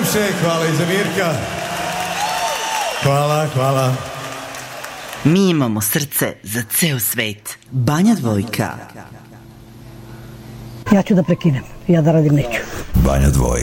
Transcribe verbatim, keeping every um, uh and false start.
najlepše, hvala i za Mirka. Hvala, hvala. Mi imamo srce za ceo svet. Banja Dvojka. Ja ću da prekinem, ja da radim neću. Banja Dvojka.